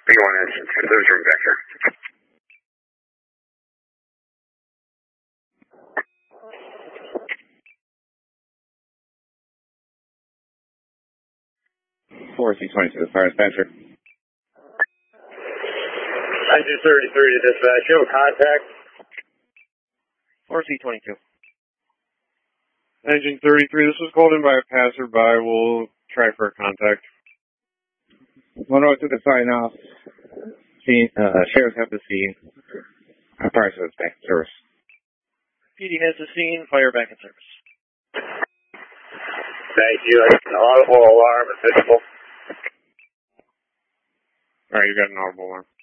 B1 engine 10, there's room back here. C-22 to the fire dispatcher. Engine 33 to dispatch, you have contact. 4C-22. Engine 33, this was called in by a passerby. We'll try for a contact. 102 to sign off. Sheriff have the scene. Fire service back in service. PD has the scene, fire back in service. Thank you. An audible alarm, official. Alright, you got an audible alarm.